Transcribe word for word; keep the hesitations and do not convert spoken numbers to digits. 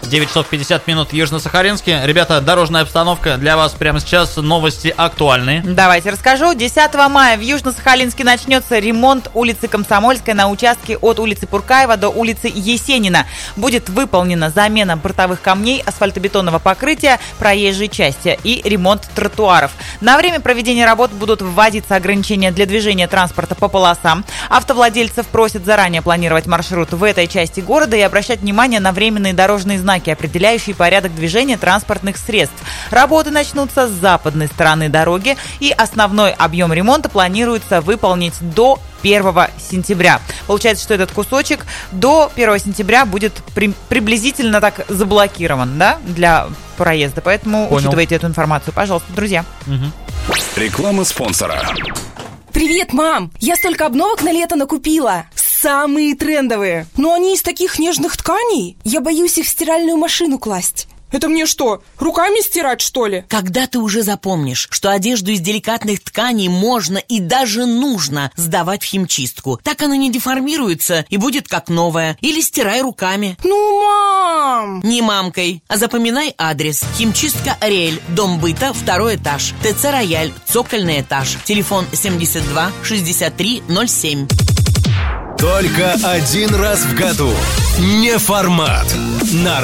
девять часов пятьдесят минут в Южно-Сахалинске. Ребята, дорожная обстановка для вас прямо сейчас. Новости актуальные. Давайте расскажу. десятого мая в Южно-Сахалинске начнется ремонт улицы Комсомольской на участке от улицы Пуркаева до улицы Есенина. Будет выполнена замена бортовых камней, асфальтобетонного покрытия, проезжей части и ремонт тротуаров. На время проведения работ будут вводиться ограничения для движения транспорта по полосам. Автовладельцев просят заранее планировать маршрут в этой части города и обращать внимание на временные дорожные знаки, определяющие порядок движения транспортных средств. Работы начнутся с западной стороны дороги, и основной объем ремонта планируется выполнить до первого сентября. Получается, что этот кусочек до первого сентября будет при, приблизительно так заблокирован, да, для проезда. Поэтому Понял. Учитывайте эту информацию, пожалуйста, друзья. Угу. Реклама спонсора. Привет, мам! Я столько обновок на лето накупила. Самые трендовые. Но они из таких нежных тканей. Я боюсь их в стиральную машину класть. Это мне что, руками стирать, что ли? Когда ты уже запомнишь, что одежду из деликатных тканей можно и даже нужно сдавать в химчистку, так она не деформируется и будет как новая. Или стирай руками. Ну, мам! Не мамкой, а запоминай адрес. Химчистка Ариэль, дом быта, второй этаж. ТЦ Рояль, цокольный этаж. Телефон семьдесят два шестьдесят три ноль семь. Только один раз в году. Не формат. На